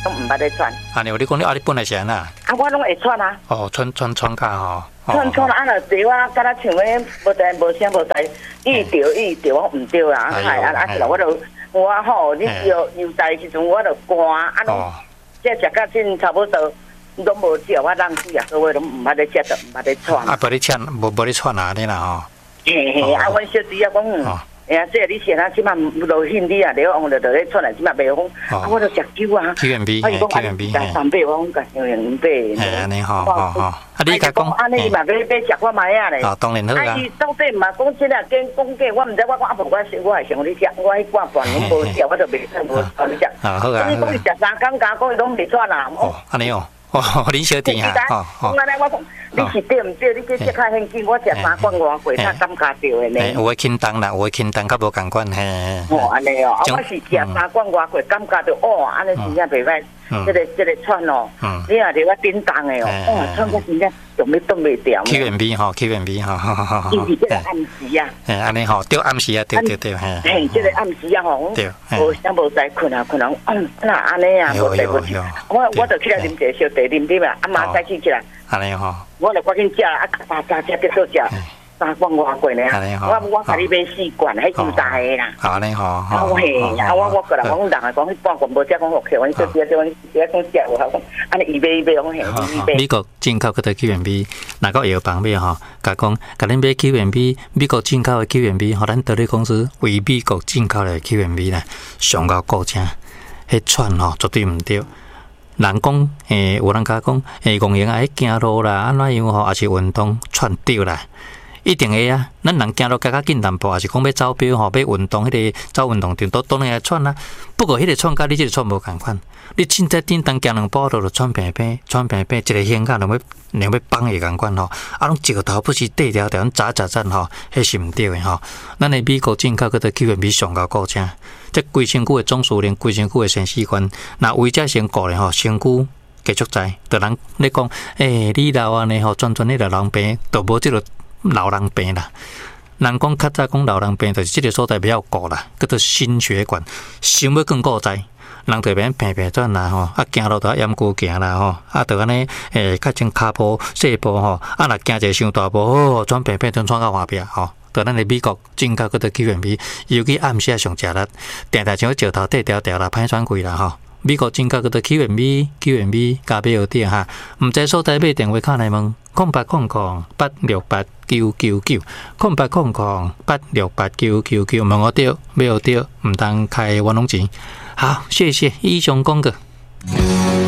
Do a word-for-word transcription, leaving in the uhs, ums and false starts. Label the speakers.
Speaker 1: 拢唔捌咧穿。
Speaker 2: 啊，你有你讲你啊，你本来是安那？
Speaker 1: 啊，我拢会穿啊。
Speaker 2: 哦，穿穿穿甲吼。
Speaker 1: 穿穿啊，那对我敢若像迄无在无声无在，伊着伊着我唔对啊，哎啊啊！我就我吼，你有有在时阵我就赶啊，拢即食甲真差不多。拢无叫我浪费啊，所以拢唔捌咧食，就唔捌咧穿。
Speaker 2: 啊，无咧穿，无无咧穿啊，你啦吼。
Speaker 1: 嘿嘿，啊，阮小弟啊讲，哎呀，即个你现在即马无兴你啊，你往就就咧穿来，即马袂讲，啊，我就食酒啊。
Speaker 2: Q M B， Q M B，
Speaker 1: 甲三百，我讲甲两两百。
Speaker 2: 哎，安尼吼，吼吼。啊，你甲讲，
Speaker 1: 安尼嘛要要食我买啊咧。
Speaker 2: 啊，当然好啊。
Speaker 1: 啊，伊到底嘛讲真啊，跟讲假，我毋知，我讲啊无，我我系想你食，我迄挂半拢无食，我就袂使无互你食。
Speaker 2: 啊，好啊。
Speaker 1: 你讲伊食三工加讲伊拢袂穿啊。
Speaker 2: 哦，安尼哦。哦，你小弟啊，哦
Speaker 1: 哦，安尼我讲，你是对唔对？你这这较现金，我食三罐外贵，较感觉着的呢。
Speaker 2: 有诶轻重啦，有诶轻重较无共款嘿。
Speaker 1: 哦，安尼哦，啊，我是食三罐外贵，感觉着哦，安尼真正袂歹。这个这个穿哦，你若着我叮当的哦，哦，穿个真正仲要冻袂掉。
Speaker 2: Q M B 吼 ，Q M B 吼，好好好。
Speaker 1: 伊是这个暗时啊。
Speaker 2: 嘿，安尼吼，对暗时啊，对对对，嘿。
Speaker 1: 嘿，这个暗时啊吼，
Speaker 2: 对，
Speaker 1: 无啥无在困啊困啊，嗯，那安尼啊，无在无。我我就起来啉一小茶啉啉啊，啊妈再起起来。
Speaker 2: 安尼吼。
Speaker 1: 我就赶紧食啊，三三只结束食。三罐外贵呢，我我甲你买四罐，迄就大个啦。
Speaker 2: 安尼吼，
Speaker 1: 啊嘿，啊我我个人讲人啊讲迄半罐无食讲好客，阮做啲啲阮啲讲食有效讲，安尼伊买伊买讲嘿，
Speaker 2: 美国进口嗰个 Q M B， 哪个药房买吼？甲讲，甲恁买 Q M B， 美国进口的 Q M B， 互咱德力公司为美国进口的 Q M B 啦，上高高正，迄串吼绝对毋对。人讲诶，有人甲讲诶，公园啊，迄行路啦，安怎样吼，也是运动串对啦。一定会啊！咱人行路加较紧淡薄，也是讲要走标吼，要运动，迄、那个走运动场都当然会喘啊。不过迄个喘甲你这个喘无共款，你凊彩叮当行两步路就喘平平，喘平平，一个胸甲两要两要放会共款吼，啊，拢石头不是地条条，扎扎扎吼，迄是毋对的吼。咱的美国进口嗰个 Q M B 上高高正，即规身躯的总数量，规身躯的生死观，那为遮身顾咧吼，身躯继续在，就人咧讲，诶、欸，你老安尼吼，专专迄个人病，都无即个。老人病啦，人讲较早讲老人病，就是即个所在比较固啦，叫做心血管，心要更固在，人就免平平转啦吼，啊行路就要掩骨行啦吼，啊就安尼诶，较种骹步细步吼，啊若行一个伤大步，哦，转平平转转到后壁吼，就咱的美国进口嗰个 Q M B， 尤其暗时上食力，定定像石头底条条啦，歹喘气啦吼。美国进口嗰个 Q M B，Q M B 加买号点哈，唔知所在买电话卡来问，空八空空八六八九九九，空八空空八六八九九九，问我对，买号对，唔当开玩弄钱。好，谢谢以上讲过。